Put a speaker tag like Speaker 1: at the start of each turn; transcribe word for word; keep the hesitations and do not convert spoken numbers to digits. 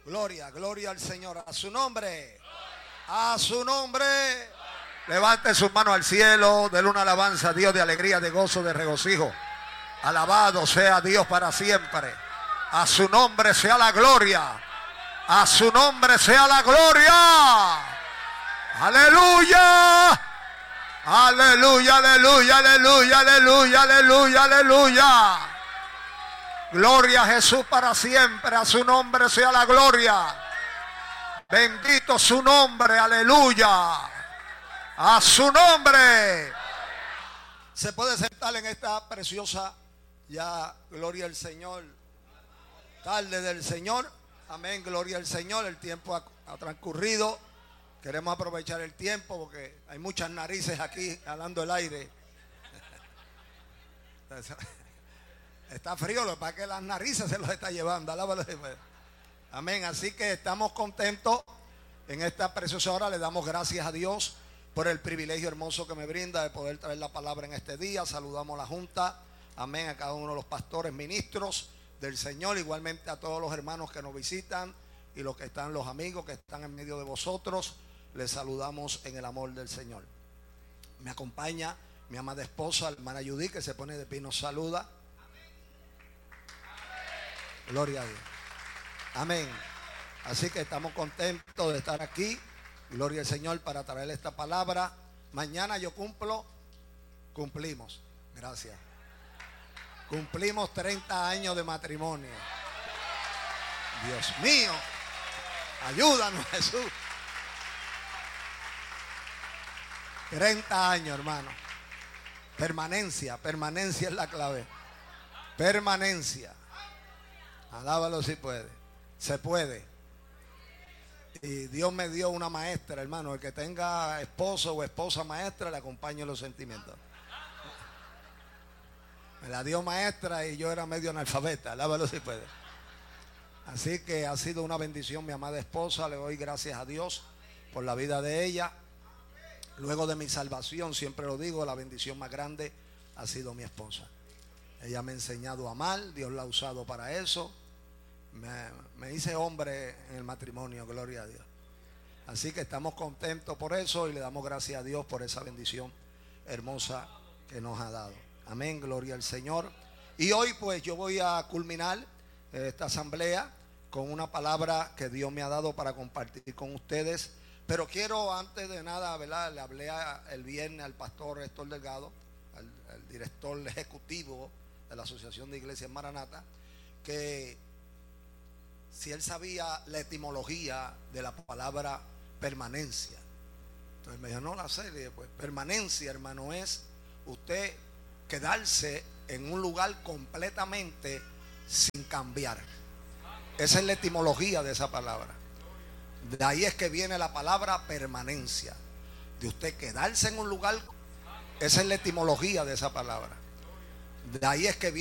Speaker 1: Gloria, gloria al Señor. A su nombre. A su nombre. Levante sus manos al cielo. Dele una alabanza a Dios de alegría, de gozo, de regocijo. Alabado sea Dios para siempre. A su nombre sea la gloria. A su nombre sea la gloria. Aleluya. Aleluya, aleluya, aleluya, aleluya, aleluya, aleluya. Gloria a Jesús para siempre. A su nombre sea la gloria. Bendito su nombre, aleluya. A su nombre. Se puede sentar en esta preciosa, ya, gloria al Señor, tarde del Señor. Amén, gloria al Señor. El tiempo ha, ha transcurrido. Queremos aprovechar el tiempo porque hay muchas narices aquí jalando el aire. Está frío, lo que pasa es que las narices se los está llevando. Amén, así que estamos contentos en esta preciosa hora. Le damos gracias a Dios por el privilegio hermoso que me brinda de poder traer la palabra en este día. Saludamos a la Junta, amén, a cada uno de los pastores, ministros del Señor, igualmente a todos los hermanos que nos visitan y los que están, los amigos que están en medio de vosotros. Les saludamos en el amor del Señor. Me acompaña mi amada esposa, la hermana Judy, que se pone de pie y nos saluda. Gloria a Dios. Amén. Así que estamos contentos de estar aquí. Gloria al Señor para traer esta palabra. Mañana yo cumplo, cumplimos, gracias. Cumplimos treinta años de matrimonio. Dios mío, ayúdanos, Jesús. treinta años, hermano. Permanencia, permanencia es la clave. Permanencia. Alábalo si puede. Se puede. Y Dios me dio una maestra, hermano. El que tenga esposo o esposa maestra, le acompaño en los sentimientos. Me la dio maestra y yo era medio analfabeta. Alábalo si puede. Así que ha sido una bendición mi amada esposa. Le doy gracias a Dios por la vida de ella. Luego de mi salvación, siempre lo digo, la bendición más grande ha sido mi esposa. Ella me ha enseñado a amar. Dios la ha usado para eso. Me, me hice hombre en el matrimonio, gloria a Dios. Así que estamos contentos por eso y le damos gracias a Dios por esa bendición hermosa que nos ha dado. Amén, gloria al Señor. Y hoy pues yo voy a culminar esta asamblea con una palabra que Dios me ha dado para compartir con ustedes. Pero quiero antes de nada, ¿verdad? Le hablé a, el viernes al pastor Héctor Delgado, al, al director ejecutivo de la Asociación de Iglesias Maranata, que si él sabía la etimología de la palabra permanencia. Entonces me dijo, no la sé. Le dije, pues permanencia, hermano, es usted quedarse en un lugar completamente sin cambiar. Esa es la etimología de esa palabra. De ahí es que viene la palabra permanencia. De usted quedarse en un lugar. Esa es la etimología de esa palabra. De ahí es que viene